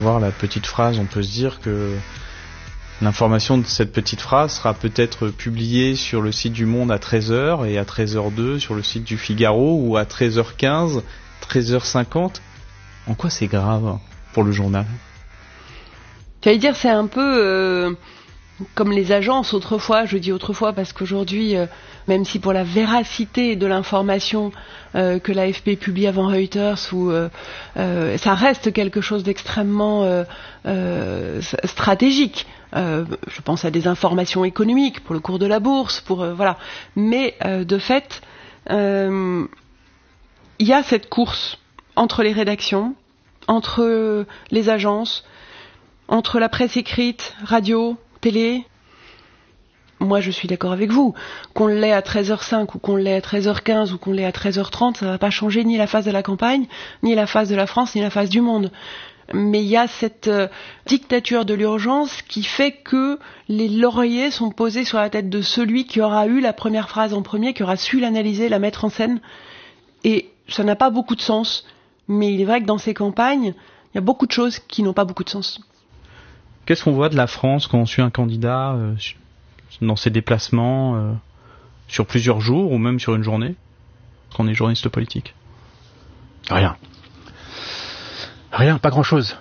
Voir la petite phrase, on peut se dire que l'information de cette petite phrase sera peut-être publiée sur le site du Monde à 13h et à 13h02 sur le site du Figaro ou à 13h15, 13h50. En quoi c'est grave pour le journal ? J'allais dire, c'est un peu comme les agences autrefois, je dis autrefois parce qu'aujourd'hui, même si pour la véracité de l'information que l'AFP publie avant Reuters, ça reste quelque chose d'extrêmement stratégique. Je pense à des informations économiques pour le cours de la bourse, voilà. Mais de fait, il y a cette course entre les rédactions, entre les agences, entre la presse écrite, radio, télé. Moi, je suis d'accord avec vous. Qu'on l'ait à 13h05 ou qu'on l'ait à 13h15 ou qu'on l'ait à 13h30, ça va pas changer ni la face de la campagne, ni la face de la France, ni la face du monde. Mais il y a cette dictature de l'urgence qui fait que les lauriers sont posés sur la tête de celui qui aura eu la première phrase en premier, qui aura su l'analyser, la mettre en scène. Et ça n'a pas beaucoup de sens. Mais il est vrai que dans ces campagnes, il y a beaucoup de choses qui n'ont pas beaucoup de sens. Qu'est-ce qu'on voit de la France quand on suit un candidat dans ses déplacements sur plusieurs jours ou même sur une journée quand on est journaliste politique ? Rien, pas grand-chose.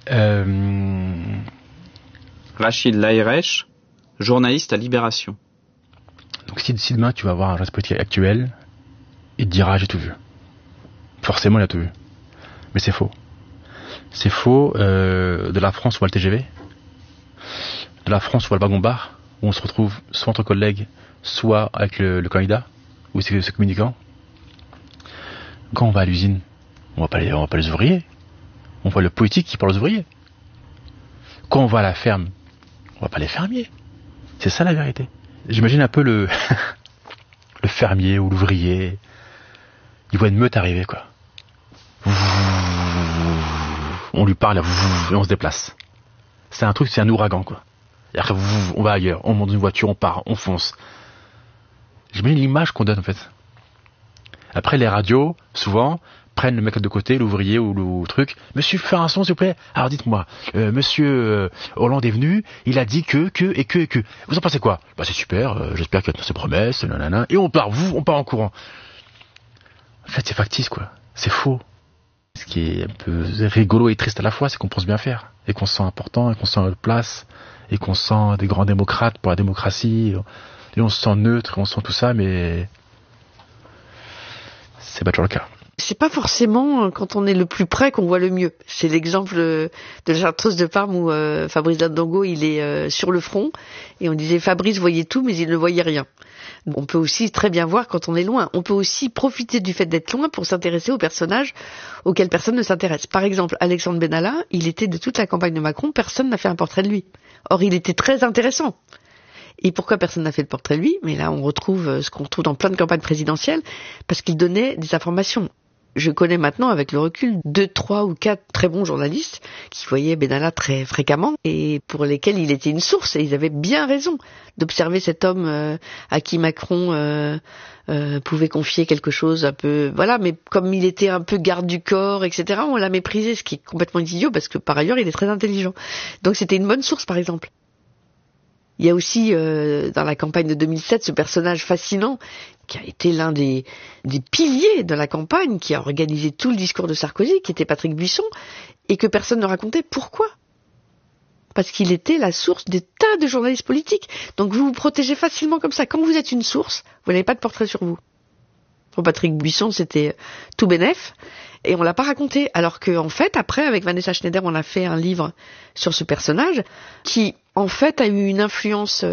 Rachid Laïrech, journaliste à Libération. Donc si demain tu vas voir un journaliste politique actuel, il te dira j'ai tout vu. Forcément il a tout vu. Mais c'est faux. C'est faux. De la France on voit le TGV. De la France on voit le wagon-bar, où on se retrouve soit entre collègues, soit avec le candidat, ou ses communicants. Quand on va à l'usine, on voit pas les ouvriers. On voit le politique qui parle aux ouvriers. Quand on va à la ferme, on voit pas les fermiers. C'est ça la vérité. J'imagine un peu le fermier ou l'ouvrier. Il voit une meute arriver, quoi. On lui parle et on se déplace. C'est un ouragan, quoi. Et après, on va ailleurs, on monte dans une voiture, on part, on fonce. J'imagine l'image qu'on donne, en fait. Après, les radios, souvent, prennent le mec de côté, l'ouvrier ou le truc. Monsieur, faire un son, s'il vous plaît. Alors, dites-moi, monsieur Hollande est venu, il a dit que. Vous en pensez quoi ? Bah, c'est super, j'espère qu'il va tenir ses promesses, nanana. Et on part en courant. En fait, c'est factice, quoi. C'est faux. Ce qui est un peu rigolo et triste à la fois, c'est qu'on pense bien faire. Et qu'on se sent important, et qu'on se sent à notre place, et qu'on se sent des grands démocrates pour la démocratie, et on se sent neutre, et on sent tout ça, mais c'est pas toujours le cas. C'est pas forcément quand on est le plus près qu'on voit le mieux. C'est l'exemple de la Chartreuse de Parme où Fabrice Landongo, il est sur le front, et on disait Fabrice voyait tout, mais il ne voyait rien. On peut aussi très bien voir quand on est loin. On peut aussi profiter du fait d'être loin pour s'intéresser aux personnages auxquels personne ne s'intéresse. Par exemple, Alexandre Benalla, il était de toute la campagne de Macron, personne n'a fait un portrait de lui. Or, il était très intéressant. Et pourquoi personne n'a fait de portrait de lui ? Mais là, on retrouve ce qu'on retrouve dans plein de campagnes présidentielles, parce qu'il donnait des informations. Je connais maintenant, avec le recul, 2, 3 ou 4 très bons journalistes qui voyaient Benalla très fréquemment et pour lesquels il était une source. Et ils avaient bien raison d'observer cet homme à qui Macron pouvait confier quelque chose un peu... Voilà, mais comme il était un peu garde du corps, etc., on l'a méprisé, ce qui est complètement idiot parce que par ailleurs, il est très intelligent. Donc c'était une bonne source, par exemple. Il y a aussi, dans la campagne de 2007, ce personnage fascinant qui a été l'un des piliers de la campagne, qui a organisé tout le discours de Sarkozy, qui était Patrick Buisson, et que personne ne racontait. Pourquoi ? Parce qu'il était la source des tas de journalistes politiques. Donc vous vous protégez facilement comme ça. Quand vous êtes une source, vous n'avez pas de portrait sur vous. Pour Patrick Buisson, c'était tout bénef, et on l'a pas raconté. Alors que, en fait, après, avec Vanessa Schneider, on a fait un livre sur ce personnage, qui, en fait, a eu une influence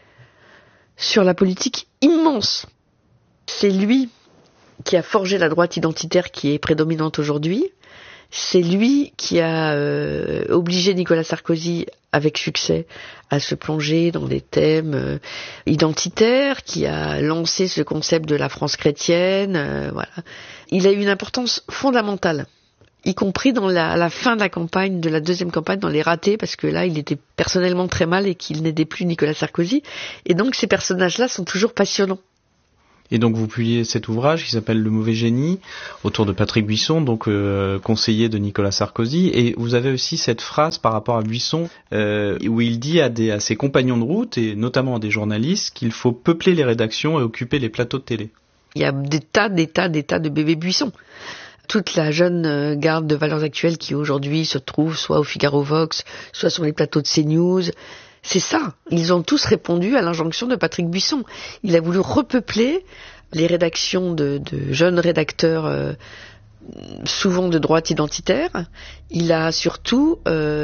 sur la politique immense. C'est lui qui a forgé la droite identitaire qui est prédominante aujourd'hui. C'est lui qui a obligé Nicolas Sarkozy, avec succès, à se plonger dans des thèmes identitaires, qui a lancé ce concept de la France chrétienne. Voilà. Il a eu une importance fondamentale, y compris dans la fin de la campagne, de la deuxième campagne, dans les ratés, parce que là, il était personnellement très mal et qu'il n'aidait plus Nicolas Sarkozy. Et donc, ces personnages-là sont toujours passionnants. Et donc vous publiez cet ouvrage qui s'appelle Le mauvais génie, autour de Patrick Buisson, donc conseiller de Nicolas Sarkozy. Et vous avez aussi cette phrase par rapport à Buisson, où il dit à ses compagnons de route, et notamment à des journalistes, qu'il faut peupler les rédactions et occuper les plateaux de télé. Il y a des tas de bébés Buisson. Toute la jeune garde de Valeurs Actuelles qui aujourd'hui se trouve soit au Figaro Vox, soit sur les plateaux de CNews, c'est ça. Ils ont tous répondu à l'injonction de Patrick Buisson. Il a voulu repeupler les rédactions de jeunes rédacteurs souvent de droite identitaire. Il a surtout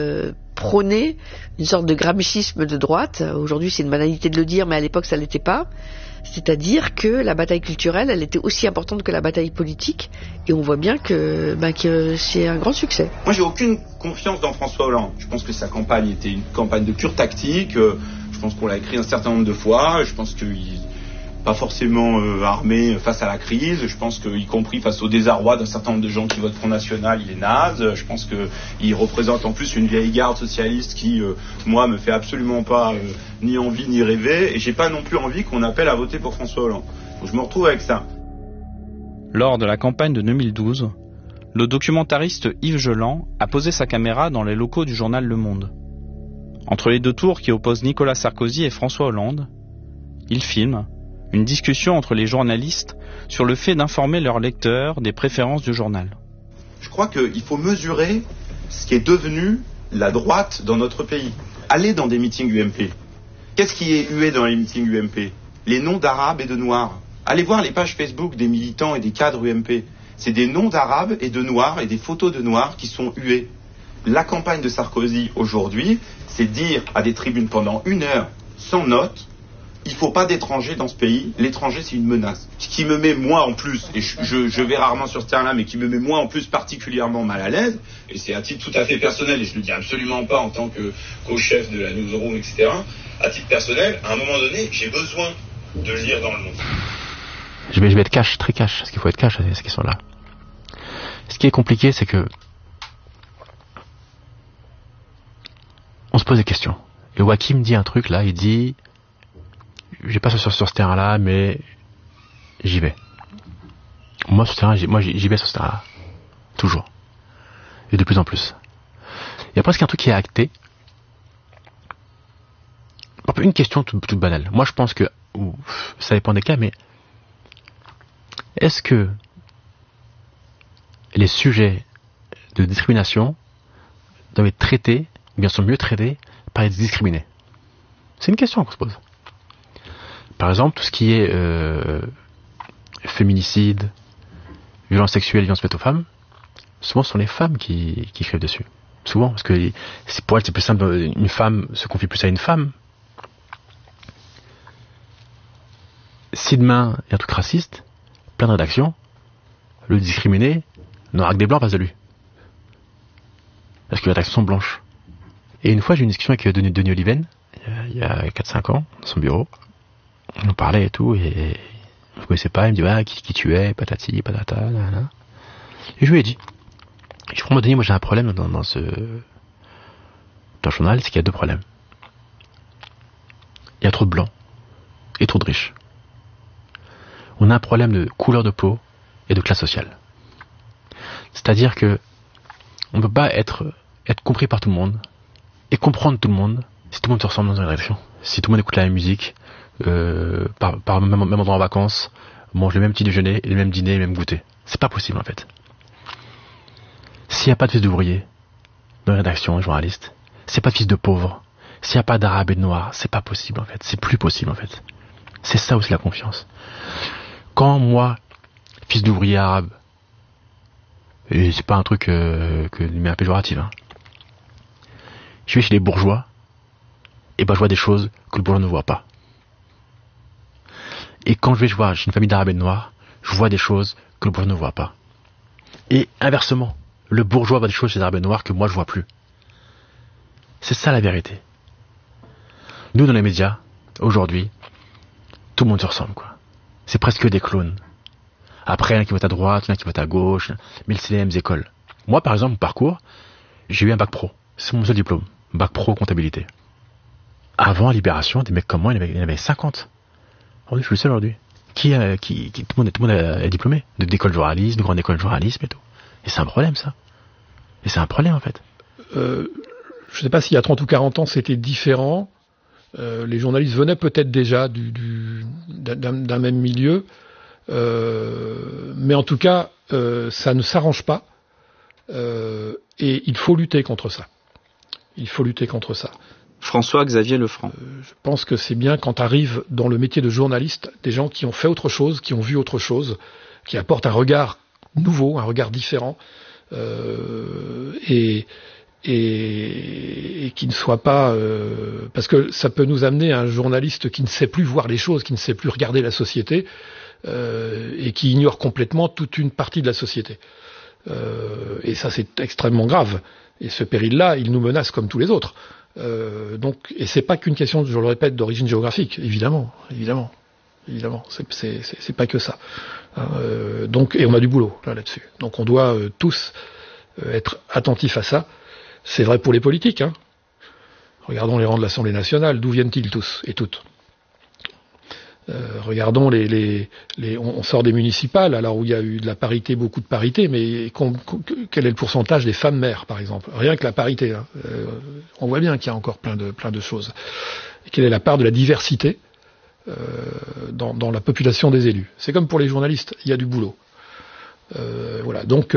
prôné une sorte de gramscisme de droite. Aujourd'hui, c'est une banalité de le dire, mais à l'époque, ça ne l'était pas. C'est-à-dire que la bataille culturelle, elle était aussi importante que la bataille politique. Et on voit bien que c'est un grand succès. Moi, j'ai aucune confiance dans François Hollande. Je pense que sa campagne était une campagne de pure tactique. Je pense qu'on l'a écrit un certain nombre de fois. Je pense qu'il pas forcément armé face à la crise. Je pense qu'y compris face au désarroi d'un certain nombre de gens qui votent Front National, il est naze. Je pense qu'il représente en plus une vieille garde socialiste qui, moi, me fait absolument pas ni envie ni rêver. Et j'ai pas non plus envie qu'on appelle à voter pour François Hollande. Donc je me retrouve avec ça. Lors de la campagne de 2012, le documentariste Yves Geland a posé sa caméra dans les locaux du journal Le Monde. Entre les deux tours qui opposent Nicolas Sarkozy et François Hollande, il filme une discussion entre les journalistes sur le fait d'informer leurs lecteurs des préférences du journal. Je crois qu'il faut mesurer ce qui est devenu la droite dans notre pays. Allez dans des meetings UMP. Qu'est-ce qui est hué dans les meetings UMP? Les noms d'Arabes et de Noirs. Allez voir les pages Facebook des militants et des cadres UMP. C'est des noms d'Arabes et de Noirs et des photos de Noirs qui sont hués. La campagne de Sarkozy aujourd'hui, c'est dire à des tribunes pendant 1 heure, sans note, il ne faut pas d'étrangers dans ce pays, l'étranger c'est une menace. Ce qui me met moi en plus, et je vais rarement sur ce terrain-là, mais qui me met moi en plus particulièrement mal à l'aise, et c'est à titre tout à fait personnel, et je ne le dis absolument pas en tant que co-chef de la newsroom, etc. À titre personnel, à un moment donné, j'ai besoin de lire dans le monde. Je vais être cash, très cash, parce qu'il faut être cash à ces questions-là. Ce qui est compliqué, c'est que on se pose des questions. Et Joachim dit un truc là, il dit je vais pas sur ce terrain-là, mais j'y vais. Moi, j'y vais sur ce terrain-là. Toujours. Et de plus en plus. Il y a presque un truc qui est acté. Une question toute banale. Moi, je pense que, ça dépend des cas, mais est-ce que les sujets de discrimination doivent être traités, ou bien sont mieux traités, par les discriminés? C'est une question qu'on se pose. Par exemple, tout ce qui est féminicide, violence sexuelle, violence faite aux femmes, souvent ce sont les femmes qui écrivent dessus. Souvent, parce que pour elles c'est plus simple, une femme se confie plus à une femme. Si demain il y a un truc raciste, plein de rédactions, le discriminé n'aura que des blancs face de lui. Parce que les rédactions sont blanches. Et une fois j'ai eu une discussion avec Denis Oliven, il y a 4-5 ans, dans son bureau. On parlait et tout, et je ne connaissais pas, il me dit qui tu es, patati, patata, nanana. Et je lui ai dit, franchement Denis, moi j'ai un problème dans le journal, c'est qu'il y a 2 problèmes. Il y a trop de blancs et trop de riches. On a un problème de couleur de peau et de classe sociale. C'est-à-dire que on ne peut pas être compris par tout le monde et comprendre tout le monde si tout le monde se ressemble dans une rédaction. Si tout le monde écoute la même musique, par même endroit en vacances, mange le même petit déjeuner, les mêmes dîners, les mêmes goûters. C'est pas possible en fait. S'il n'y a pas de fils d'ouvriers dans les rédactions, les journalistes, s'il n'y a pas de fils de pauvres, s'il n'y a pas d'arabes et de noirs, c'est pas possible en fait. C'est plus possible en fait. C'est ça aussi la confiance. Quand moi, fils d'ouvrier arabe, et c'est pas un truc mais un péjoratif, hein, je vais chez les bourgeois, et je vois des choses que le bourgeois ne voit pas. Et quand je vais voir chez une famille d'arabes et de noirs, je vois des choses que le bourgeois ne voit pas. Et inversement, le bourgeois voit des choses chez les arabes et noirs que moi je vois plus. C'est ça la vérité. Nous dans les médias, aujourd'hui, tout le monde se ressemble, quoi. C'est presque des clones. Après, il y en a qui votent à droite, il y en a qui votent à gauche, mais c'est les mêmes écoles. Moi, par exemple, mon parcours, j'ai eu un bac pro. C'est mon seul diplôme. Bac pro comptabilité. Avant, à Libération, des mecs comme moi, il y en avait 50. Aujourd'hui, je suis le seul aujourd'hui. Tout le monde est diplômé d'école de journalisme, de grande école de journalisme et tout. Et c'est un problème, ça. Et c'est un problème, en fait. Je ne sais pas s'il y a 30 ou 40 ans, c'était différent. Les journalistes venaient peut-être déjà d'un même milieu. Mais en tout cas, ça ne s'arrange pas. Et il faut lutter contre ça. François-Xavier Lefranc. Je pense que c'est bien quand arrivent dans le métier de journaliste des gens qui ont fait autre chose, qui ont vu autre chose, qui apportent un regard nouveau, un regard différent, et qui ne soit pas... parce que ça peut nous amener à un journaliste qui ne sait plus voir les choses, qui ne sait plus regarder la société, et qui ignore complètement toute une partie de la société. Et ça, c'est extrêmement grave. Et ce péril-là, il nous menace comme tous les autres. Et c'est pas qu'une question, je le répète, d'origine géographique, évidemment. C'est pas que ça. Et on a du boulot là-dessus. Donc on doit tous être attentifs à ça. C'est vrai pour les politiques. Regardons les rangs de l'Assemblée nationale. D'où viennent-ils tous et toutes? Regardons on sort des municipales, alors où il y a eu de la parité, beaucoup de parité, mais quel est le pourcentage des femmes maires, par exemple? Rien que la parité. On voit bien qu'il y a encore plein de choses. Et quelle est la part de la diversité dans la population des élus? C'est comme pour les journalistes, il y a du boulot. Voilà. Donc,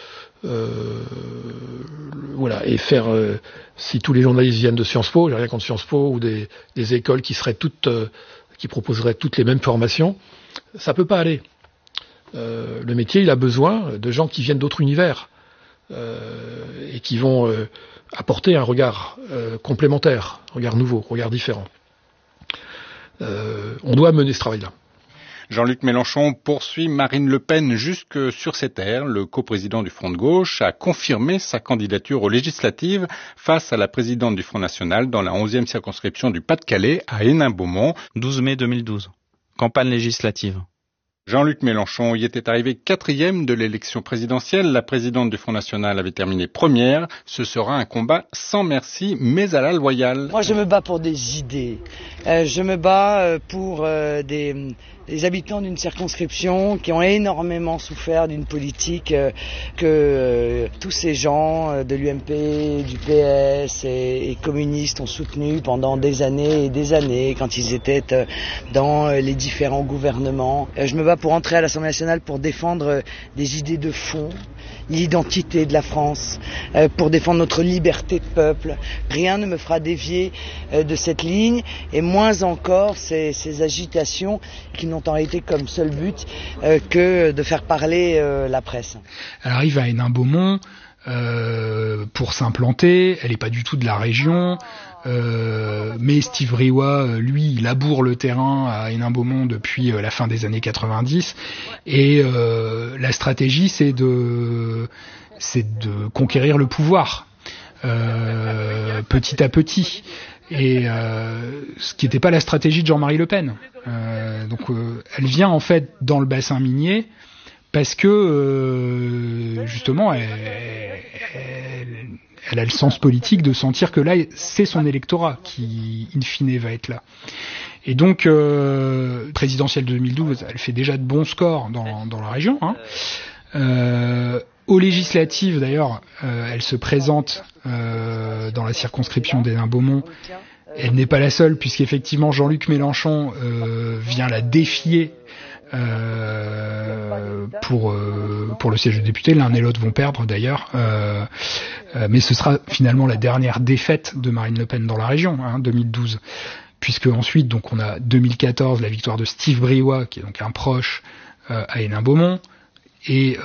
voilà. Et faire, si tous les journalistes viennent de Sciences Po, j'ai rien contre Sciences Po, ou des écoles qui seraient toutes qui proposeraient toutes les mêmes formations, ça peut pas aller. Le métier, il a besoin de gens qui viennent d'autres univers et qui vont apporter un regard complémentaire, un regard nouveau, un regard différent. On doit mener ce travail-là. Jean-Luc Mélenchon poursuit Marine Le Pen jusque sur ses terres. Le coprésident du Front de gauche a confirmé sa candidature aux législatives face à la présidente du Front National dans la 11e circonscription du Pas-de-Calais à Hénin-Beaumont. 12 mai 2012. Campagne législative. Jean-Luc Mélenchon y était arrivé 4e de l'élection présidentielle. La présidente du Front National avait terminé première. Ce sera un combat sans merci, mais à la loyale. Moi, je me bats pour des idées. Je me bats pour des habitants d'une circonscription qui ont énormément souffert d'une politique que tous ces gens de l'UMP, du PS et communistes ont soutenu pendant des années et des années quand ils étaient dans les différents gouvernements. Je me bats pour entrer à l'Assemblée nationale pour défendre des idées de fond, l'identité de la France, pour défendre notre liberté de peuple. Rien ne me fera dévier de cette ligne, et moins encore ces agitations qui n'ont en réalité comme seul but que de faire parler la presse. Elle arrive à Hénin-Beaumont pour s'implanter, elle n'est pas du tout de la région. Mais Steve Briouat, lui, il laboure le terrain à Hénin-Beaumont depuis la fin des années 90, et la stratégie, c'est de conquérir le pouvoir petit à petit, et ce qui n'était pas la stratégie de Jean-Marie Le Pen. Donc elle vient en fait dans le bassin minier parce que justement elle a le sens politique de sentir que là, c'est son électorat qui, in fine, va être là. Et donc, présidentielle de 2012, elle fait déjà de bons scores dans la région. Aux législatives, d'ailleurs, elle se présente dans la circonscription d'Hénin-Beaumont. Elle n'est pas la seule, puisqu'effectivement, Jean-Luc Mélenchon vient la défier pour le siège de député. L'un et l'autre vont perdre d'ailleurs, mais ce sera finalement la dernière défaite de Marine Le Pen dans la région, 2012, puisque ensuite donc on a 2014 la victoire de Steve Briouat, qui est donc un proche à Hénin-Beaumont, et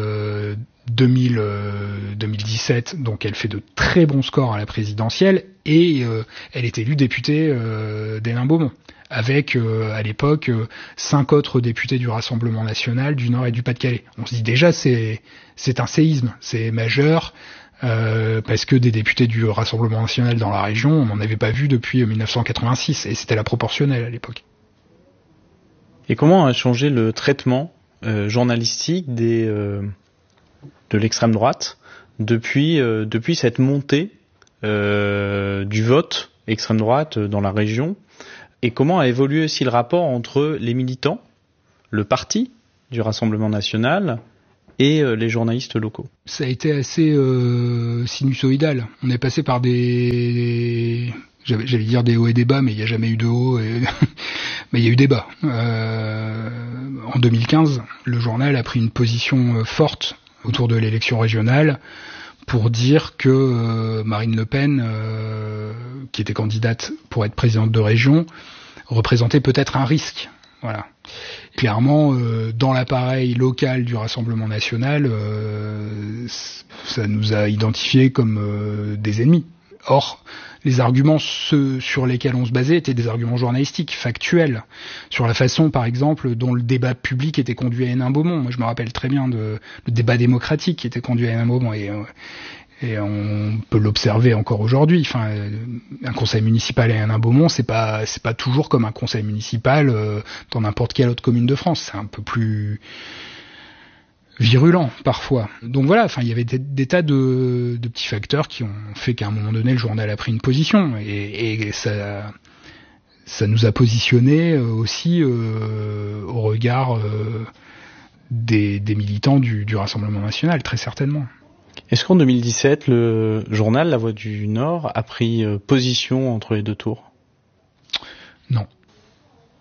2017, donc elle fait de très bons scores à la présidentielle, et elle est élue députée d'Hénin-Beaumont, avec à l'époque 5 autres députés du Rassemblement national, du Nord et du Pas-de-Calais. On se dit déjà c'est un séisme, c'est majeur, parce que des députés du Rassemblement national dans la région, on n'en avait pas vu depuis 1986, et c'était la proportionnelle à l'époque. Et comment a changé le traitement journalistique de l'extrême droite depuis cette montée du vote extrême droite dans la région, et comment a évolué aussi le rapport entre les militants le parti du Rassemblement national et les journalistes locaux. Ça a été assez sinusoïdal. On est passé par j'allais dire des hauts et des bas, mais il n'y a jamais eu de haut, mais il y a eu des bas. En 2015, le journal a pris une position forte autour de l'élection régionale pour dire que Marine Le Pen, qui était candidate pour être présidente de région, représentait peut-être un risque. Voilà. Clairement, dans l'appareil local du Rassemblement national, ça nous a identifiés comme des ennemis. Or, les arguments sur lesquels on se basait étaient des arguments journalistiques, factuels, sur la façon, par exemple, dont le débat public était conduit à Hénin-Beaumont. Moi, je me rappelle très bien le débat démocratique qui était conduit à Hénin-Beaumont, et on peut l'observer encore aujourd'hui. Enfin, un conseil municipal à Hénin-Beaumont, c'est pas toujours comme un conseil municipal dans n'importe quelle autre commune de France. C'est un peu plus virulent parfois. Donc voilà, enfin il y avait des tas de petits facteurs qui ont fait qu'à un moment donné le journal a pris une position et ça nous a positionnés aussi au regard des militants du Rassemblement national, très certainement. Est-ce qu'en 2017 le journal La Voix du Nord a pris position entre les deux tours ? Non.